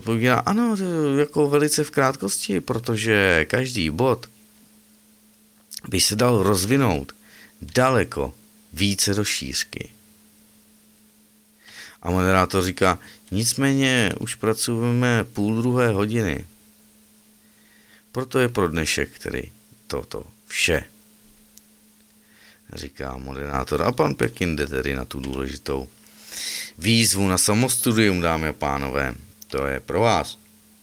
Odpovídá, ano, jako velice v krátkosti, protože každý bod by se dal rozvinout daleko více do šířky. A moderátor říká, nicméně už pracujeme 1:30. Proto je pro dnešek tedy toto vše. Říká moderátor. A pan Pekin jde tedy na tu důležitou výzvu na samostudium, dámy a pánové. To je pro vás.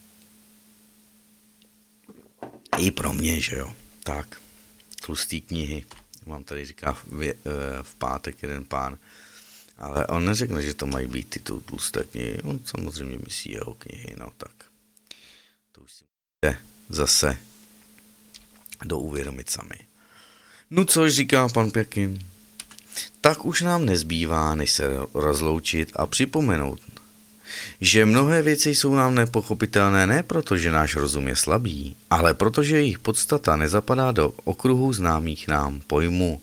I pro mě, že jo. Tak, tlustý knihy. Vám tady říká v pátek jeden pán. Ale on neřekne, že to mají být ty tlusté knihy. On samozřejmě myslí jeho knihy, no tak. To už si jde zase douvědomit sami. No což říká pan Pekin? Tak už nám nezbývá, než se rozloučit a připomenout, že mnohé věci jsou nám nepochopitelné ne proto, že náš rozum je slabý, ale protože jejich podstata nezapadá do okruhu známých nám pojmů.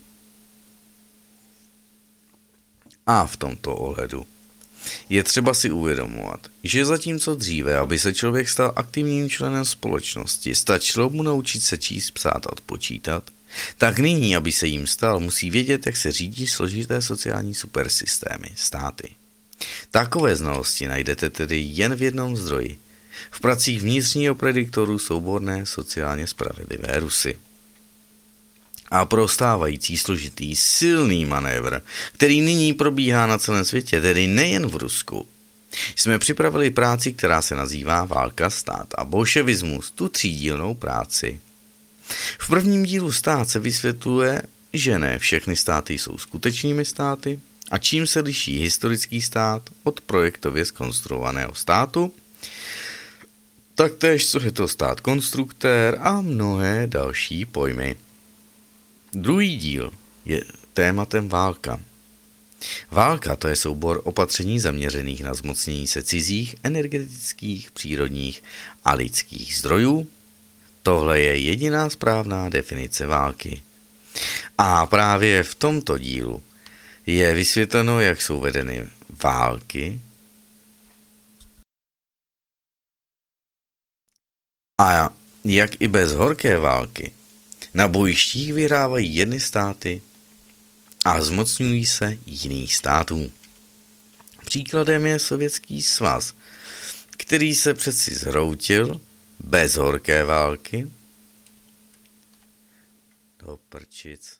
A v tomto ohledu je třeba si uvědomovat, že zatímco dříve, aby se člověk stal aktivním členem společnosti, stačilo mu naučit se číst, psát a odpočítat, tak nyní, aby se jim stal, musí vědět, jak se řídí složité sociální supersystémy, státy. Takové znalosti najdete tedy jen v jednom zdroji. V pracích vnitřního prediktoru souborné sociálně spravedlivé Rusy. A pro stávající složitý silný manévr, který nyní probíhá na celém světě, tedy nejen v Rusku, jsme připravili práci, která se nazývá Válka, stát a bolševismus, tu třídílnou práci. V prvním dílu Stát se vysvětluje, že ne všechny státy jsou skutečnými státy a čím se liší historický stát od projektově zkonstruovaného státu, taktéž co je to stát konstruktér a mnohé další pojmy. Druhý díl je tématem válka. Válka to je soubor opatření zaměřených na zmocnění se cizích, energetických, přírodních a lidských zdrojů. Tohle je jediná správná definice války. A právě v tomto dílu je vysvětleno, jak jsou vedeny války a jak i bez horké války na bojištích vyhrávají jedny státy a zmocňují se jiných států. Příkladem je Sovětský svaz, který se přeci zhroutil bez horké války. Do prčic.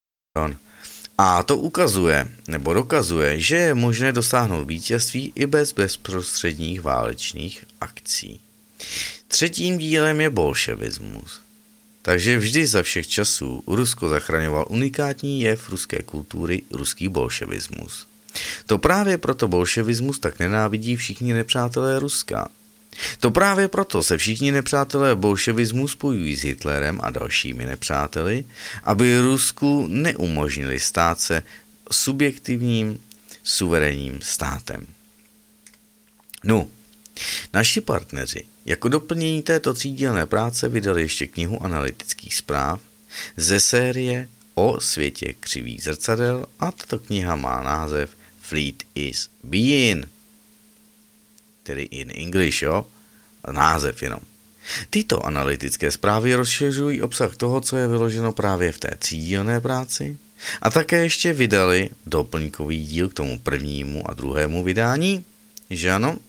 A to ukazuje, nebo dokazuje, že je možné dosáhnout vítězství i bez bezprostředních válečných akcí. Třetím dílem je bolševismus. Takže vždy za všech časů Rusko zachraňoval unikátní jev ruské kultury, ruský bolševismus. To právě proto bolševismus tak nenávidí všichni nepřátelé Ruska. To právě proto se všichni nepřátelé bolševismu spojují s Hitlerem a dalšími nepřáteli, aby Rusku neumožnili stát se subjektivním, suverénním státem. No, naši partneři jako doplnění této třídílné práce vydali ještě knihu analytických zpráv ze série o světě křivých zrcadel a tato kniha má název Fleet is Being. Tedy in English, jo? Název jenom. Tyto analytické zprávy rozšiřují obsah toho, co je vyloženo právě v té třídílné práci a také ještě vydali doplňkový díl k tomu prvnímu a druhému vydání, že ano?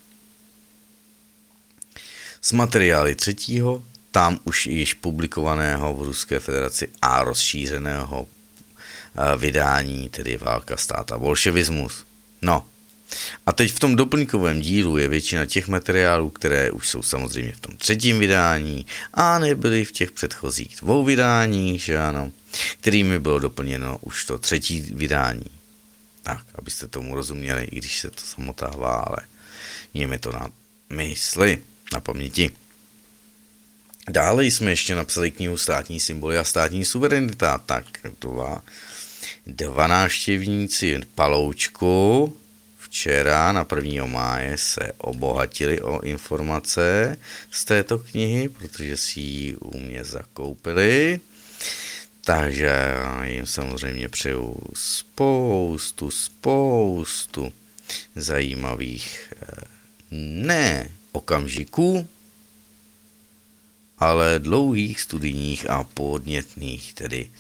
Z materiály třetího, tam už již publikovaného v Ruské federaci a rozšířeného vydání, tedy Válka, stát a bolševismus. No, a teď v tom doplňkovém dílu je většina těch materiálů, které už jsou samozřejmě v tom třetím vydání a nebyly v těch předchozích dvou vydáních, že ano, kterými bylo doplněno už to třetí vydání. Tak, abyste tomu rozuměli, i když se to samotává, ale mějme to na mysli, na paměti. Dále jsme ještě napsali knihu Státní symboly a státní suverenita. Tak, dva návštěvníci Paloučku včera na 1. máje se obohatili o informace z této knihy, protože si ji u mě zakoupili. Takže jim samozřejmě přeju spoustu zajímavých, ne okamžiků, ale dlouhých studijních a podnětných, tedy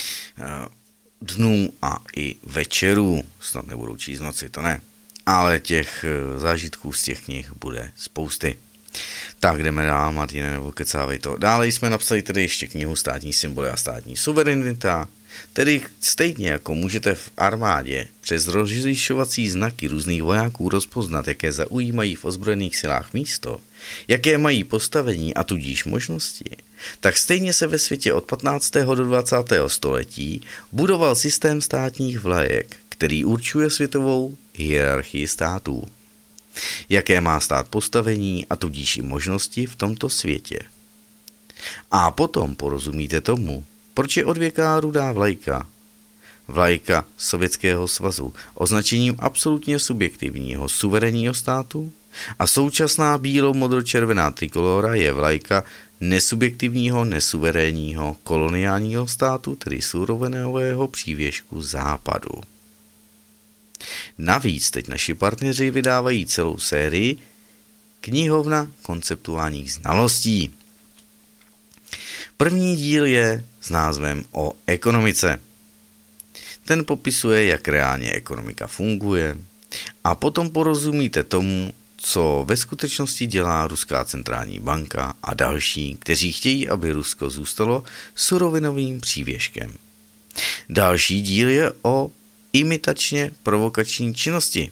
dnů a i večerů. Snad nebudou číst noci, to ne. Ale těch zážitků z těch knih bude spousty. Tak jdeme dál, Martine, nebo kecávej to. Dále jsme napsali tedy ještě knihu Státní symboly a státní suverenita. Tedy stejně jako můžete v armádě přes rozlišovací znaky různých vojáků rozpoznat, jaké zaujímají v ozbrojených silách místo, jaké mají postavení a tudíž možnosti, tak stejně se ve světě od 15. do 20. století budoval systém státních vlajek, který určuje světovou hierarchii států. Jaké má stát postavení a tudíž i možnosti v tomto světě. A potom porozumíte tomu, proč je odvěká rudá vlajka, vlajka Sovětského svazu, označením absolutně subjektivního suverénního státu a současná bílo-modro-červená trikolora je vlajka nesubjektivního, nesuverénního koloniálního státu, tedy surovinového přívěšku západu. Navíc teď naši partneři vydávají celou sérii Knihovna konceptuálních znalostí. První díl je s názvem o ekonomice. Ten popisuje, jak reálně ekonomika funguje a potom porozumíte tomu, co ve skutečnosti dělá Ruská centrální banka a další, kteří chtějí, aby Rusko zůstalo surovinovým přívěškem. Další díl je o imitačně provokační činnosti.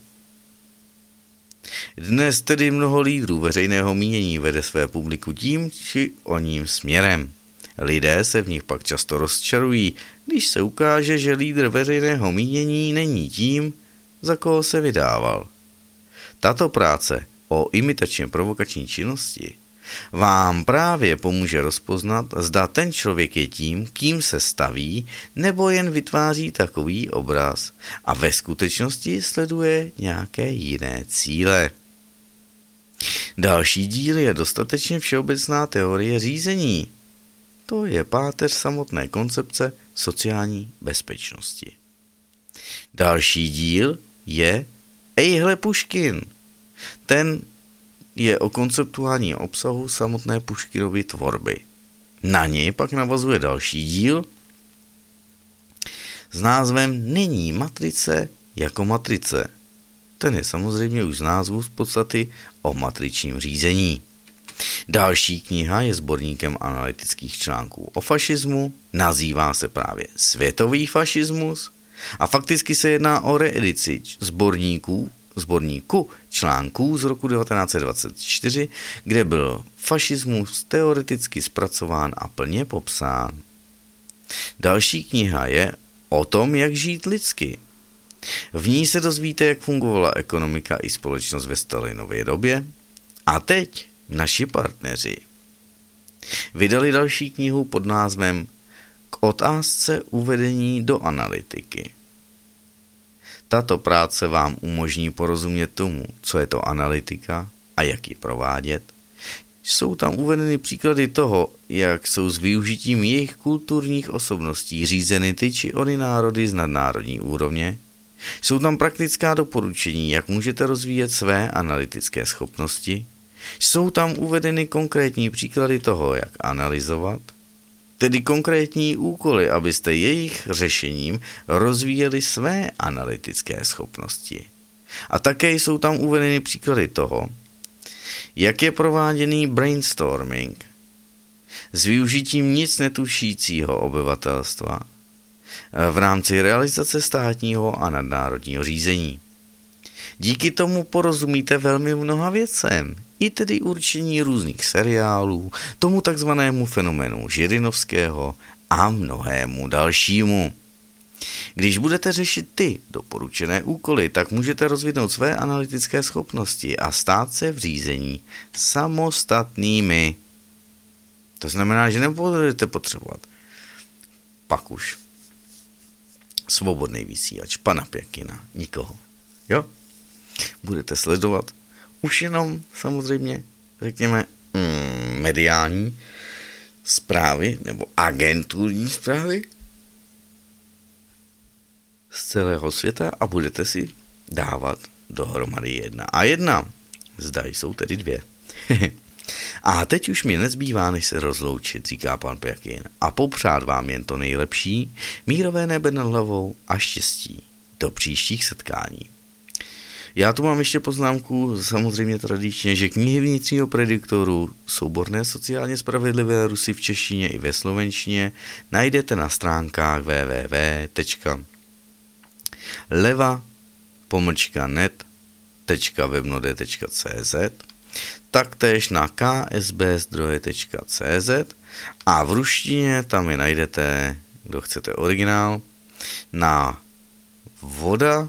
Dnes tedy mnoho lídrů veřejného mínění vede své publiku tím či oním směrem. Lidé se v nich pak často rozčarují, když se ukáže, že lídr veřejného mínění není tím, za koho se vydával. Tato práce o imitačně provokační činnosti vám právě pomůže rozpoznat, zda ten člověk je tím, kým se staví, nebo jen vytváří takový obraz a ve skutečnosti sleduje nějaké jiné cíle. Další díl je dostatečně všeobecná teorie řízení. To je páteř samotné koncepce sociální bezpečnosti. Další díl je Ejhle Puškin. Ten je o konceptuálním obsahu samotné Puškinovy tvorby. Na něj pak navazuje další díl s názvem Není matrice jako matrice. Ten je samozřejmě už z názvu z podstaty o matričním řízení. Další kniha je sborníkem analytických článků o fašismu, nazývá se právě Světový fašismus a fakticky se jedná o reedici sborníku článků z roku 1924, kde byl fašismus teoreticky zpracován a plně popsán. Další kniha je O tom, jak žít lidsky. V ní se dozvíte, jak fungovala ekonomika i společnost ve Stalinově době. A teď naši partneři vydali další knihu pod názvem K otázce uvedení do analytiky. Tato práce vám umožní porozumět tomu, co je to analytika a jak ji provádět. Jsou tam uvedeny příklady toho, jak jsou s využitím jejich kulturních osobností řízeny ty či ony národy z nadnárodní úrovně. Jsou tam praktická doporučení, jak můžete rozvíjet své analytické schopnosti. Jsou tam uvedeny konkrétní příklady toho, jak analyzovat, tedy konkrétní úkoly, abyste jejich řešením rozvíjeli své analytické schopnosti. A také jsou tam uvedeny příklady toho, jak je prováděný brainstorming s využitím nic netušícího obyvatelstva v rámci realizace státního a nadnárodního řízení. Díky tomu porozumíte velmi mnoha věcem, i tedy určení různých seriálů, tomu takzvanému fenoménu Žirinovského a mnohému dalšímu. Když budete řešit ty doporučené úkoly, tak můžete rozvinout své analytické schopnosti a stát se v řízení samostatnými. To znamená, že nebudete potřebovat pak už svobodný vysílač, pana Pěkina, nikoho. Jo? Budete sledovat už jenom samozřejmě, řekněme, mediální zprávy nebo agenturní zprávy z celého světa a budete si dávat dohromady 1 a 1. Zda jsou tedy 2. A teď už mi nezbývá, než se rozloučit, říká pan Pjakin, a popřát vám jen to nejlepší, mírové nebe nad hlavou a štěstí. Do příštích setkání. Já tu mám ještě poznámku, samozřejmě tradičně, že knihy vnitřního prediktoru, souborné sociálně spravedlivé Rusy v češtině i ve slovenštině, najdete na stránkách www.leva-net.webnode.cz, taktéž na ksbzdroje.cz a v ruštině tam je najdete, kdo chcete originál, na voda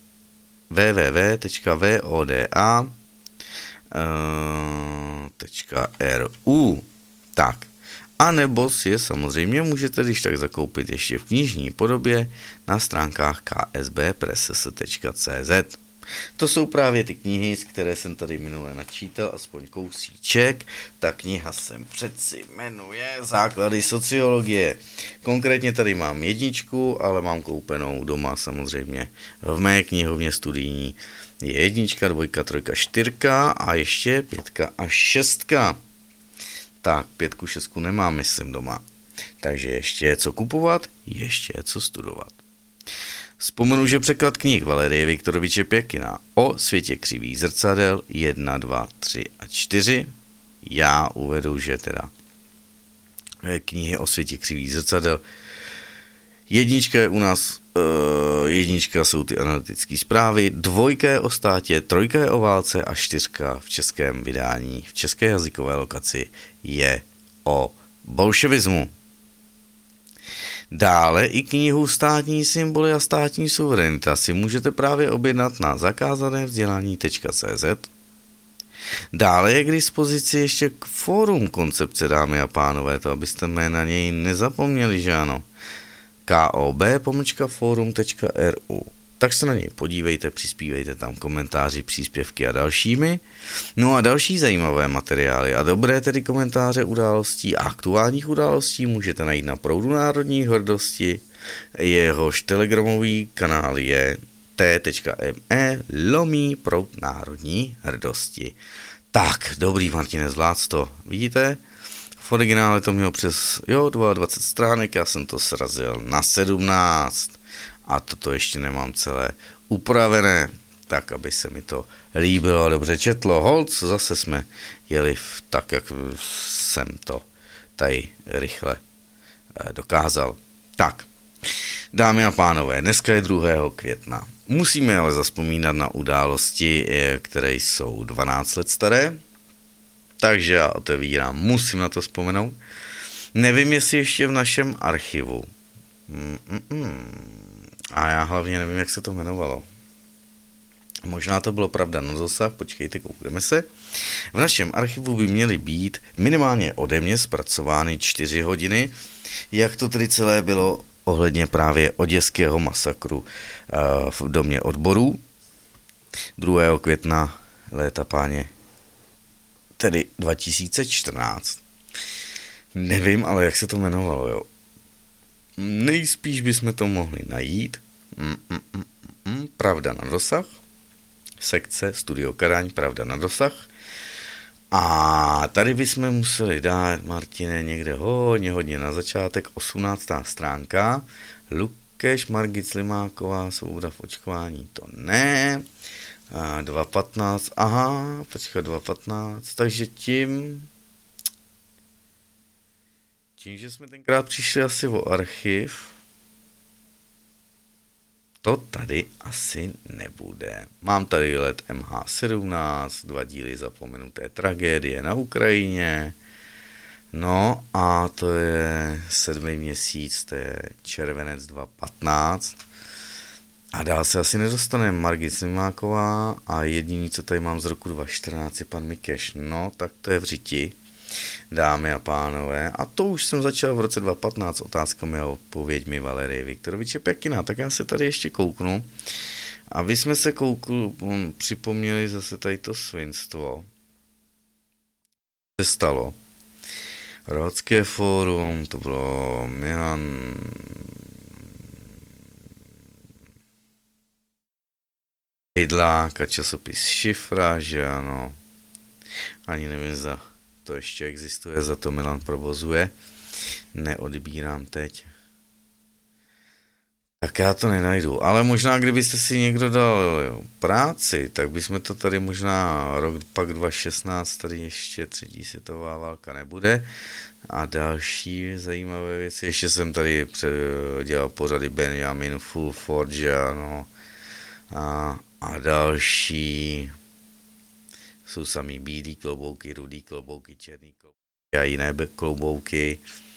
www.voda.ru. Tak. A nebo si je samozřejmě můžete když tak zakoupit ještě v knižní podobě na stránkách ksbpress.cz. To jsou právě ty knihy, z které jsem tady minule načítal, aspoň kousíček. Ta kniha se přeci jmenuje Základy sociologie. Konkrétně tady mám 1, ale mám koupenou doma samozřejmě v mé knihovně studijní. Je 1, 2, 3, 4 a ještě 5 a 6. Tak, 5, 6 nemám, myslím, doma. Takže ještě je co kupovat, ještě je co studovat. Vzpomenu, že překlad knih Valerie Viktoroviče Pjakina o světě křivých zrcadel 1, 2, 3 a 4. Já uvedu, že teda knihy o světě křivých zrcadel. 1 je u nás, 1 jsou ty analytické zprávy, 2 je o státě, 3 je o válce a 4 v českém vydání, v české jazykové lokaci je o bolševismu. Dále i knihu Státní symboly a státní suverenita si můžete právě objednat na zakázanevzdělání.cz. Dále je k dispozici ještě fórum koncepce, dámy a pánové, to abyste mě na něj nezapomněli, že ano. kob.forum.ru. Tak se na něj podívejte, přispívejte tam komentáři, příspěvky a dalšími. No a další zajímavé materiály a dobré tedy komentáře událostí a aktuálních událostí můžete najít na Proudu národní hrdosti. Jehož telegramový kanál je t.me/proud národní hrdosti. Tak, dobrý, Martine, zvlád to. Vidíte? V originále to mělo přes 22 stránek, já jsem to srazil na 17. A toto ještě nemám celé upravené, tak aby se mi to líbilo a dobře četlo. Holc, zase jsme jeli tak, jak jsem to tady rychle dokázal. Tak, dámy a pánové, dneska je 2. května. Musíme ale zazpomínat na události, které jsou 12 let staré, takže já otevírám, musím na to vzpomenout. Nevím, jestli ještě v našem archivu. A já hlavně nevím, jak se to jmenovalo. Možná to bylo Pravda na dosah, počkejte, koukneme se. V našem archivu by měly být minimálně ode mě zpracovány 4 hodiny, jak to tedy celé bylo ohledně právě oděského masakru v domě odborů 2. května léta páně, tedy 2014. Nevím, ale jak se to jmenovalo, jo. Nejspíš bychom to mohli najít. Pravda na dosah. Sekce Studio Karaň, Pravda na dosah. A tady bychom museli dát, Martine, někde hodně na začátek, 18. stránka. Lukeš, Margit Slimáková, Svoboda v očkování, to ne. 2.15, počkat, 2.15, takže tím, že jsme tenkrát přišli asi o archiv, to tady asi nebude. Mám tady let MH17, 2 díly zapomenuté tragédie na Ukrajině, no a to je 7. měsíc, to je červenec 2015. A dál se asi nedostaneme. Margit Slimáková a jediný, co tady mám z roku 2014, je pan Mikeš. No, tak to je v řiti, dámy a pánové. A to už jsem začal v roce 2015 otázkami a odpověďmi Valerie Viktoroviče Pjakina. Tak já se tady ještě kouknu. Aby jsme se připomněli zase tady to svinstvo. Co se stalo? Rodské fórum, to bylo Milan... Hydlák a časopis Šifra, že ano. Ani nevím, zda to ještě existuje, za to Milan provozuje. Neodbírám teď. Tak já to nenajdu, ale možná kdybyste si někdo dal práci, tak bychom to tady možná rok pak 2016, tady ještě třetí světová válka nebude. A další zajímavé věci, ještě jsem tady dělal pořady Benjamin Fulford, ano, a další jsou samý bílý klobouky, rudý klobouky, černý klobouky a jiné klobouky.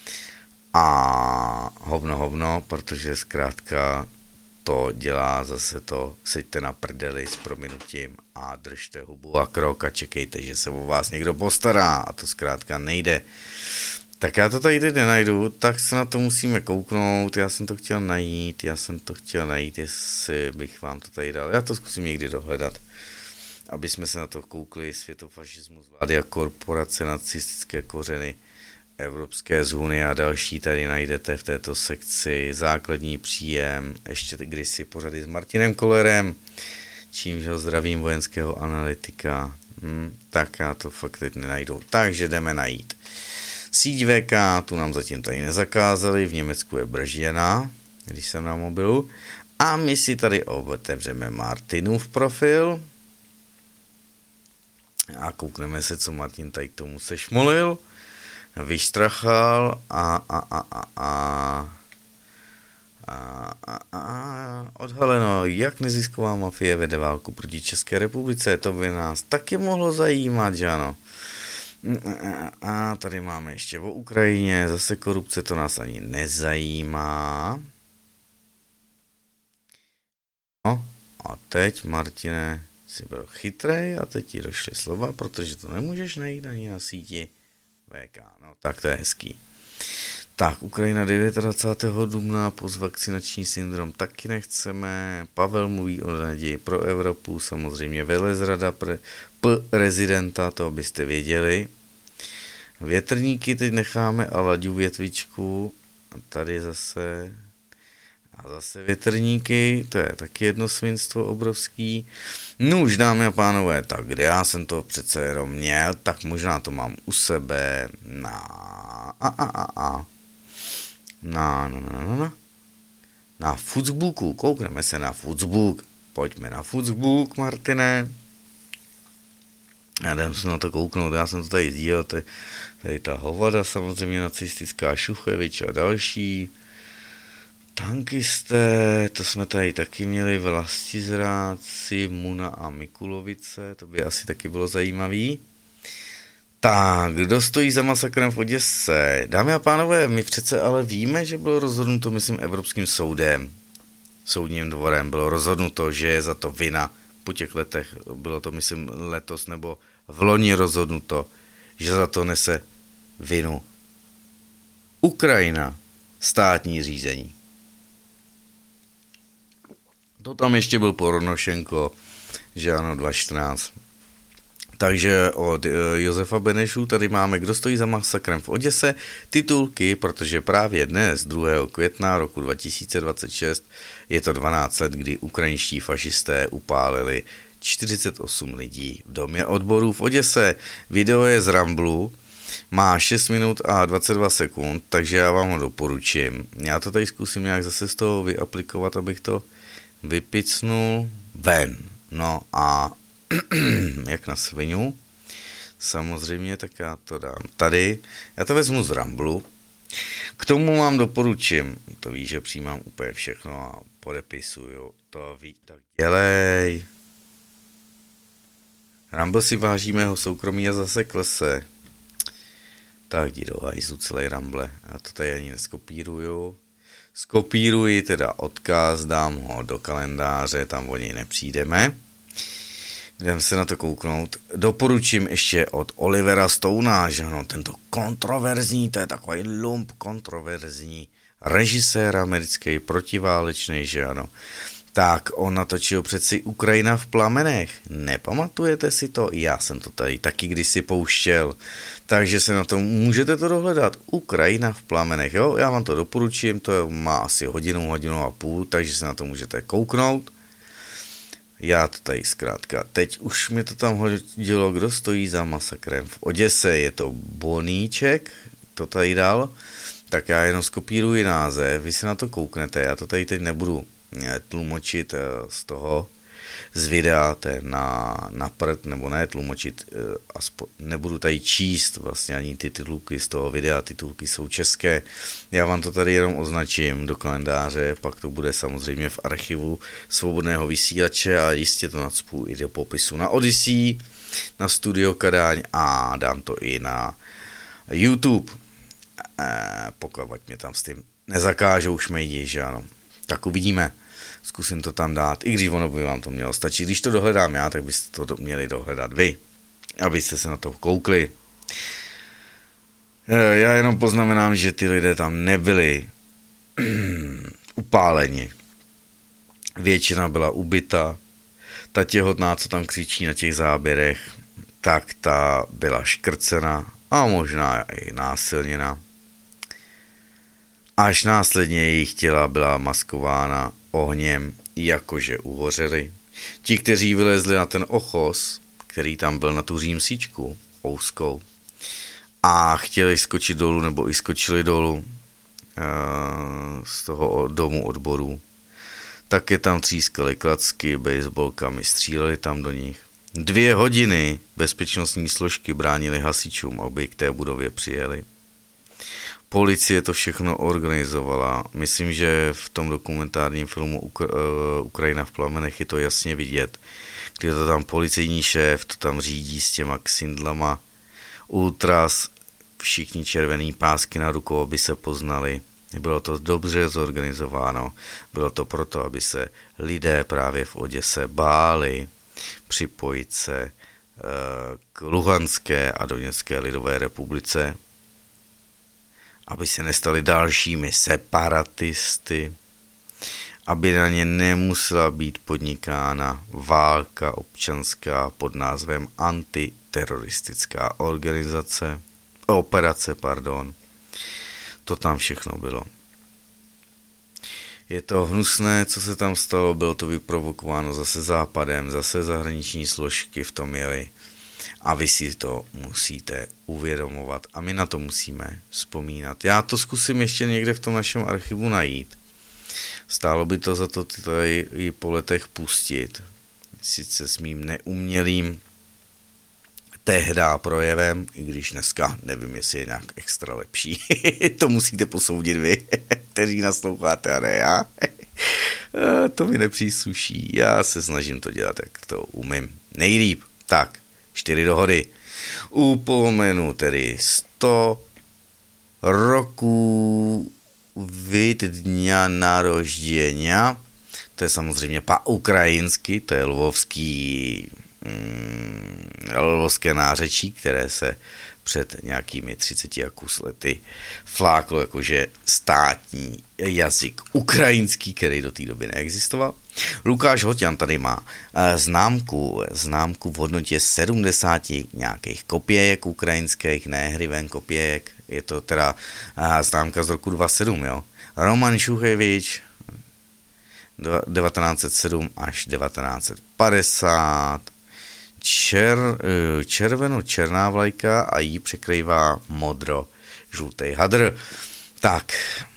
A hovno, protože zkrátka to dělá zase to, seďte na prdeli s prominutím a držte hubu a krok a čekejte, že se o vás někdo postará a to zkrátka nejde. Tak já to tady teď nenajdu, tak se na to musíme kouknout, já jsem to chtěl najít, jestli bych vám to tady dal, já to zkusím někdy dohledat, aby jsme se na to koukli, světofašismus, vlády a korporace, nacistické kořeny, Evropské zóny a další tady najdete v této sekci, základní příjem, ještě kdysi pořady s Martinem Kollerem, čímž ho zdravím, vojenského analytika, tak já to fakt teď nenajdu, takže jdeme najít. Síť VK, tu nám zatím tady nezakázali, v Německu je bržděná, když jsem na mobilu, a my si tady otevřeme Martinův profil a koukneme se, co Martin tady k tomu sešmolil, vyštrachal a odhaleno, jak nezisková mafie vede válku proti České republice, to by nás taky mohlo zajímat, že ano. A tady máme ještě o Ukrajině, zase korupce, to nás ani nezajímá. No a teď, Martine, jsi byl chytrej a teď ti došly slova, protože to nemůžeš najít ani na síti VK, no tak to je hezký. Tak, Ukrajina 29. dubna, postvakcinační syndrom taky nechceme, Pavel mluví o naději pro Evropu, samozřejmě velezrada prezidenta, to abyste věděli. Větrníky teď necháme a Laďu větvičku, tady zase větrníky, to je taky jedno svinstvo obrovský. No už, dámy a pánové, tak kde já jsem to přece jenom měl, tak možná to mám u sebe na Facebooku, koukneme se na Facebook, pojďme na Facebook, Martine. Já jdem se na to kouknout, já jsem to tady sdílel, tady ta hovada, samozřejmě nacistická Šuchevič a další. Tankisté, to jsme tady taky měli, vlastizráci, Muna a Mikulovice, to by asi taky bylo zajímavý. Tak, kdo stojí za masakrem v Oděse? Dámy a pánové, my přece ale víme, že bylo rozhodnuto, myslím, Evropským soudem, soudním dvorem, bylo rozhodnuto, že je za to vina po těch letech, bylo to, myslím, letos nebo v loni rozhodnuto, že za to nese vinu Ukrajina, státní řízení. To tam ještě byl Porošenko, že ano, 2014. Takže od Josefa Benešu tady máme, kdo stojí za masakrem v Oděse, titulky, protože právě dnes, 2. května roku 2026, je to 12 let, kdy ukrajinští fašisté upálili 48 lidí v domě odborů v Oděse. Video je z Ramblu, má 6 minut a 22 sekund, takže já vám ho doporučím. Já to tady zkusím nějak zase z toho vyaplikovat, abych to vypicnul ven. No a jak na svinu, samozřejmě, tak já to dám tady. Já to vezmu z Ramblu. K tomu vám doporučím, to víš, že přijímám úplně všechno a podepisuju. To ví, tak dělej. Rumble si váží mého soukromí a zase klese. Tak jdi do hajzlu celý Rumble. Já to tady ani neskopíruju. Skopíruji teda odkaz, dám ho do kalendáře, tam o něj nepřijdeme. Jdem se na to kouknout. Doporučím ještě od Olivera Stonea, že ano, tento kontroverzní, to je takový lump kontroverzní režisér americký, protiválečný, že ano. Tak, on natočil přeci Ukrajina v plamenech. Nepamatujete si to? Já jsem to tady taky kdysi pouštěl. Takže se na to můžete to dohledat. Ukrajina v plamenech, jo? Já vám to doporučím, to má asi hodinu a půl, takže se na to můžete kouknout. Já to tady zkrátka. Teď už mi to tam hodilo, kdo stojí za masakrem. V Oděse je to Boníček, to tady dal. Tak já jenom skopíruji název, vy se na to kouknete, já to tady teď nebudu tlumočit z videa, to je na prd, nebo ne tlumočit, nebudu tady číst vlastně ani ty titulky z toho videa, titulky jsou české, já vám to tady jenom označím do kalendáře, pak to bude samozřejmě v archivu Svobodného vysílače a jistě to nacpu i do popisu na Odyssey, na Studio Kadaň a dám to i na YouTube. Pokud mě tam s tím nezakážou šmejdi, že ano. Tak uvidíme. Zkusím to tam dát, i když ono by vám to mělo stačit. Když to dohledám já, tak byste to měli dohledat vy, abyste se na to koukli. Já jenom poznamenám, že ty lidé tam nebyli upáleni. Většina byla ubita. Ta těhotná, co tam křičí na těch záběrech, tak ta byla škrcena a možná i násilněna. Až následně jejich těla byla maskována ohněm, jakože uhořeli. Ti, kteří vylezli na ten ochos, který tam byl na tu římsičku ouskou, a chtěli skočit dolů, nebo i skočili dolů z toho domu odborů, tak je tam třískali klacky, baseballkami, stříleli tam do nich. 2 hodiny bezpečnostní složky bránili hasičům, aby k té budově přijeli. Policie to všechno organizovala. Myslím, že v tom dokumentárním filmu Ukrajina v plamenech je to jasně vidět, kdy to tam policejní šéf to tam řídí s těma ksindlama, ultras, všichni červený pásky na rukou, aby se poznali. Bylo to dobře zorganizováno. Bylo to proto, aby se lidé právě v Oděse báli připojit se k Luhanské a Doněcké lidové republice, aby se nestali dalšími separatisty, aby na ně nemusela být podnikána válka občanská pod názvem antiteroristická operace. To tam všechno bylo. Je to hnusné, co se tam stalo, bylo to vyprovokováno zase Západem, zase zahraniční složky v tom jeli. A vy si to musíte uvědomovat a my na to musíme vzpomínat. Já to zkusím ještě někde v tom našem archivu najít. Stálo by to za to tady i po letech pustit. Sice s mým neumělým tehda projevem, i když dneska nevím, jestli je nějak extra lepší. To musíte posoudit vy, kteří nasloucháte a ne já. To mi nepřísluší. Já se snažím to dělat, jak to umím. Nejlíp. Tak. 4 dohody. Upomenu tedy 100 roků від dňa naroždění. To je samozřejmě ukrajinsky, to je lvovské nářečí, které se před nějakými 30 a kus lety fláklo jakože státní jazyk ukrajinský, který do té doby neexistoval. Lukáš Hoťan tady má známku v hodnotě 70 nějakých kopějek ukrajinských, ne hryven kopějek, je to teda známka z roku 27, jo. Roman Šuchevič 1907 až 1950, červeno-černá vlajka a jí překrývá modro-žlutý hadr. Tak,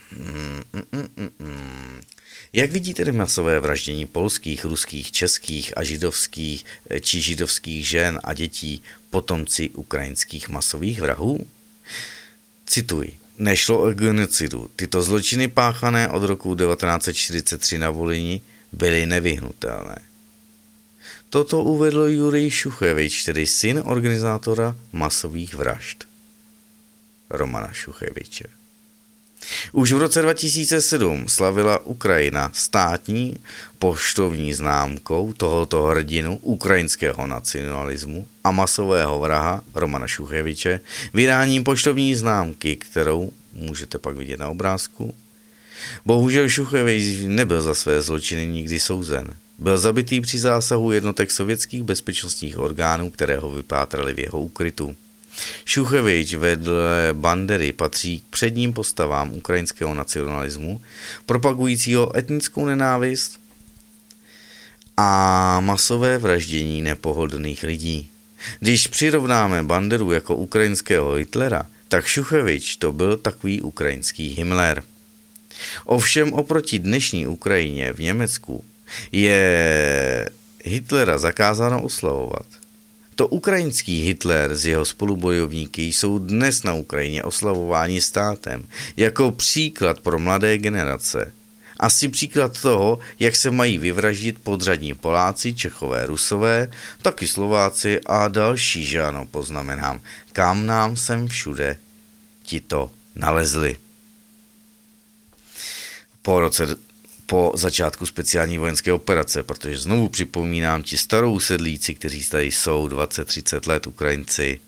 jak vidíte masové vraždění polských, ruských, českých a židovských žen a dětí, potomci ukrajinských masových vrahů? Cituji. Nešlo o genocidu. Tyto zločiny páchané od roku 1943 na Volyni byly nevyhnutelné. Toto uvedl Jurij Šuchevič, tedy syn organizátora masových vražd Romana Šucheviče. Už v roce 2007 slavila Ukrajina státní poštovní známkou tohoto hrdinu ukrajinského nacionalismu a masového vraha Romana Šucheviče vydáním poštovní známky, kterou můžete pak vidět na obrázku. Bohužel Šuchevič nebyl za své zločiny nikdy souzen. Byl zabitý při zásahu jednotek sovětských bezpečnostních orgánů, které ho vypátrali v jeho úkrytu. Šuchevič vedle Bandery patří k předním postavám ukrajinského nacionalismu, propagujícího etnickou nenávist a masové vraždění nepohodlných lidí. Když přirovnáme Banderu jako ukrajinského Hitlera, tak Šuchevič to byl takový ukrajinský Himmler. Ovšem oproti dnešní Ukrajině v Německu je Hitlera zakázáno oslavovat. To ukrajinský Hitler s jeho spolubojovníky jsou dnes na Ukrajině oslavováni státem jako příklad pro mladé generace. Asi příklad toho, jak se mají vyvraždit podřadní Poláci, Čechové, Rusové, taky Slováci a další, že ano, poznamenám, kam nám sem všude tito nalezli. Po začátku speciální vojenské operace, protože znovu připomínám, ti starou sedlíci, kteří tady jsou 20-30 let Ukrajinci,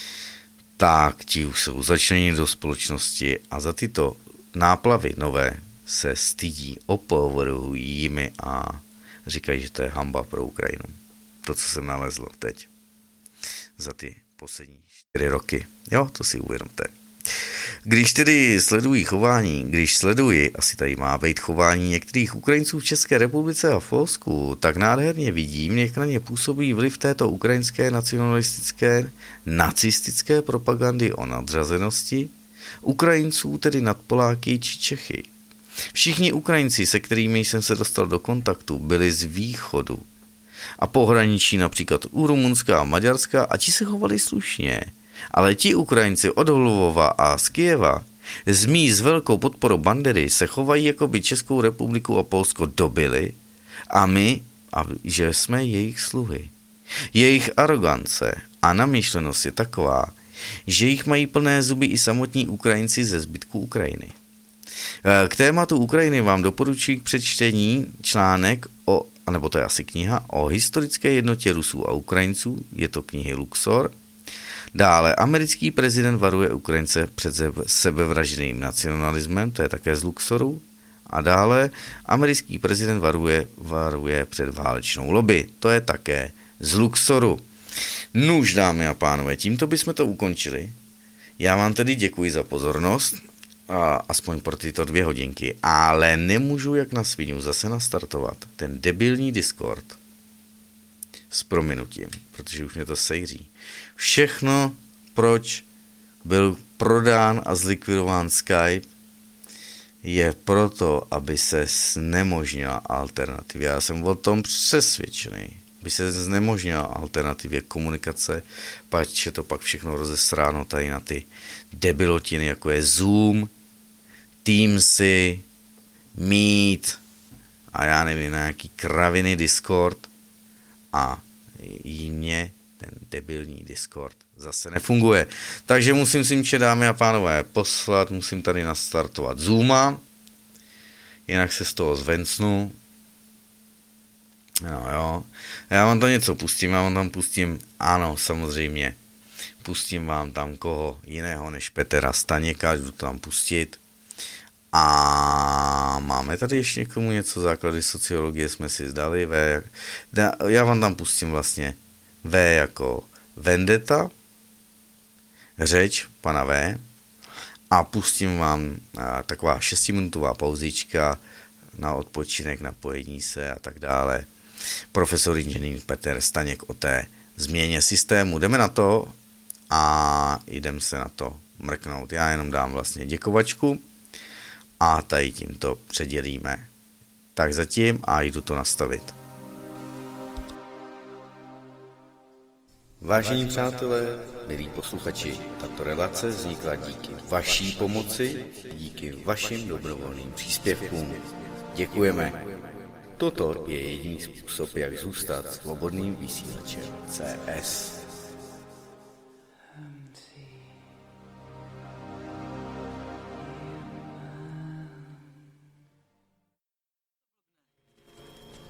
tak ti už jsou začleněni do společnosti a za tyto náplavy nové se stydí, opovrhují jimi a říkají, že to je hanba pro Ukrajinu. To, co jsem nalezl teď za ty poslední 4 roky. Jo, to si uvědomte. Když tedy sleduji, asi tady má být chování některých Ukrajinců v České republice a v Polsku, tak nádherně vidím, jak na ně působí vliv této ukrajinské nacionalistické, nacistické propagandy o nadřazenosti Ukrajinců, tedy nad Poláky či Čechy. Všichni Ukrajinci, se kterými jsem se dostal do kontaktu, byli z východu a pohraničí například u Rumunska a Maďarska a ti se chovali slušně. Ale ti Ukrajinci od Lvova a z Kyjeva, s velkou podporou Bandery, se chovají, jako by Českou republiku a Polsko dobili a my, že jsme jejich sluhy. Jejich arogance a namyšlenost je taková, že jich mají plné zuby i samotní Ukrajinci ze zbytku Ukrajiny. K tématu Ukrajiny vám doporučuji k přečtení článek nebo to je asi kniha, o historické jednotě Rusů a Ukrajinců, je to knihy Luxor. Dále americký prezident varuje Ukrajince před sebevražedným nacionalismem, to je také z Luxoru. A dále americký prezident varuje před válečnou lobby, to je také z Luxoru. Nuž, dámy a pánové, tímto bychom to ukončili. Já vám tedy děkuji za pozornost, aspoň pro tyto 2 hodinky, ale nemůžu jak na svinu zase nastartovat ten debilní Discord s prominutím, protože už mě to sejří. Všechno, proč byl prodán a zlikvidován Skype, je proto, aby se znemožnila alternativa. Já jsem o tom přesvědčený. Aby se znemožnila alternativě komunikace, pač je to pak všechno rozesráno tady na ty debilotiny, jako je Zoom, Teamsy, Meet a já nevím, na nějaký kraviny Discord a jině ten debilní Discord zase nefunguje. Takže musím si, dámy a pánové, poslat, musím tady nastartovat Zooma, jinak se z toho zvencnu. No jo, já vám tam něco pustím, ano, samozřejmě, pustím vám tam koho jiného než Petra Staněka, jdu tam pustit. A máme tady ještě někomu něco, základy sociologie jsme si zdali, já vám tam pustím vlastně V jako Vendetta, řeč pana V, a pustím vám taková 6minutová pauzička na odpočinek, napojení se a tak dále. Profesor inženýr Petr Staněk o té změně systému. Jdeme na to a jdem se na to mrknout. Já jenom dám vlastně děkovačku a tady tímto předělíme. Tak zatím a jdu to nastavit. Vážení přátelé, milí posluchači, tato relace vznikla díky vaší pomoci, díky vašim dobrovolným příspěvkům. Děkujeme. Toto je jediný způsob, jak zůstat svobodným vysílačem CS.